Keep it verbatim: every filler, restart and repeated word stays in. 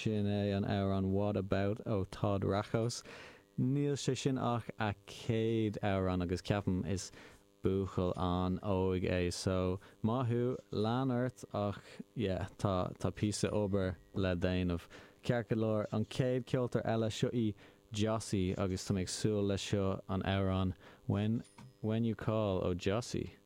sin é an áir an What About ó Todd Rachos. Níl sé sin ach a céad áir an agus ceapan is buachal an óig é, so maithú leanart ach yeah, tá tá písa obair le déanamh. Cearcadlóir an céad ceoltar eile seo í Jossie agus tá ag súil le seo an áir an when, when You Call ó Jossie.